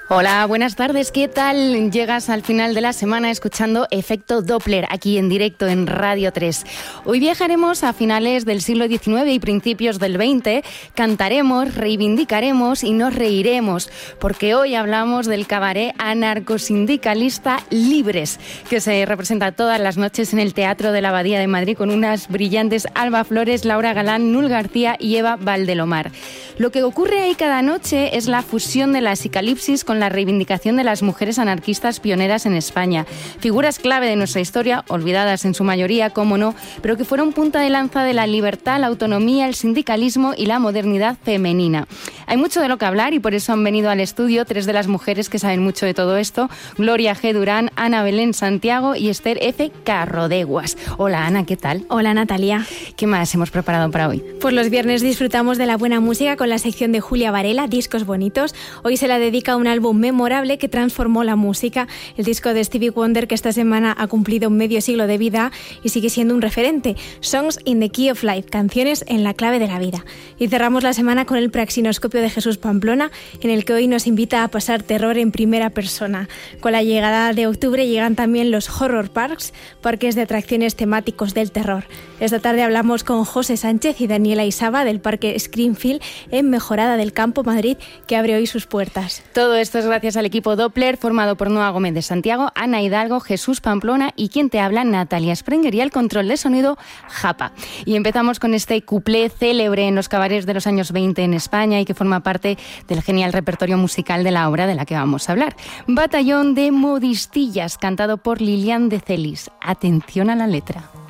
Hola, buenas tardes, ¿qué tal? Llegas al final de la semana escuchando Efecto Doppler, aquí en directo en Radio 3. Hoy viajaremos a finales del siglo XIX y principios del XX, cantaremos, reivindicaremos y nos reiremos, porque hoy hablamos del cabaret anarcosindicalista Libres, que se representa todas las noches en el Teatro de la Abadía de Madrid con unas brillantes Alba Flores, Laura Galán, Nul García y Eva Valdelomar. Lo que ocurre ahí cada noche es la fusión de la psicalipsis con la reivindicación de las mujeres anarquistas pioneras en España. Figuras clave de nuestra historia, olvidadas en su mayoría, cómo no, pero que fueron punta de lanza de la libertad, la autonomía, el sindicalismo y la modernidad femenina. Hay mucho de lo que hablar y por eso han venido al estudio tres de las mujeres que saben mucho de todo esto: Gloria G. Durán, Ana Belén Santiago y Esther F. Carrodeguas. Hola Ana, ¿qué tal? Hola Natalia. ¿Qué más hemos preparado para hoy? Pues los viernes disfrutamos de la buena música con la sección de Julia Varela, Discos Bonitos. Hoy se la dedica a un álbum memorable que transformó la música, el disco de Stevie Wonder, que esta semana ha cumplido medio siglo de vida y sigue siendo un referente. Songs in the Key of Life, canciones en la clave de la vida. Y cerramos la semana con el Praxinoscopio de Jesús Pamplona, en el que hoy nos invita a pasar terror en primera persona. Con la llegada de octubre llegan también los Horror Parks, parques de atracciones temáticos del terror. Esta tarde hablamos con José Sánchez y Daniela Isaba del Parque Screenfield en Mejorada del Campo, Madrid, que abre hoy sus puertas. Todo esto es gracias al equipo Doppler, formado por Noa Gómez de Santiago, Ana Hidalgo, Jesús Pamplona y quien te habla, Natalia Sprenger, y al control de sonido, Japa. Y empezamos con este cuplé célebre en los cabarets de los años 20 en España y que forma parte del genial repertorio musical de la obra de la que vamos a hablar. Batallón de Modistillas, cantado por Lilian de Celis. Atención a la letra.